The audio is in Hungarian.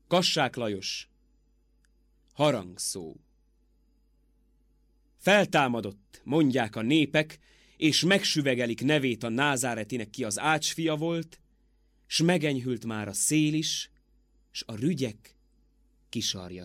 Kassák Lajos. Harangszó. Feltámadott, mondják a népek, és megsüvegelik nevét a názáretinek, ki az Ács fia volt, s megenyhült már a szél is, s a rügyek kisarja